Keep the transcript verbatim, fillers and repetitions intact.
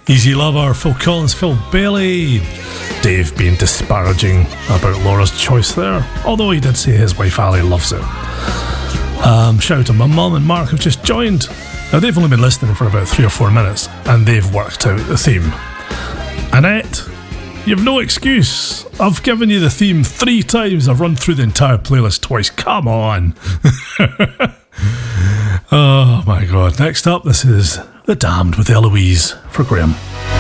Easy Lover, Phil Collins, Phil Bailey. Dave being disparaging about Laura's choice there, although he did say his wife Ali loves it. Um, shout out to my mum and Mark who've just joined. Now they've only been listening for about three or four minutes and they've worked out the theme. Annette, you've no excuse. I've given you the theme three times. I've run through the entire playlist twice. Come on. Oh my god. Next up, this is The Damned with Eloise for Graham.